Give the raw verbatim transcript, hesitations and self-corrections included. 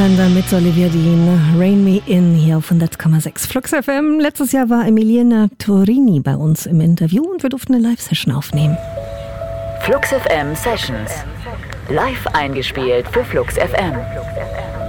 Mit Olivia Dean, Rain Me In hier auf hundert Komma sechs Flux F M. Letztes Jahr war Emiliana Torini bei uns im Interview und wir durften eine Live-Session aufnehmen. Flux F M Sessions. Live eingespielt für Flux F M.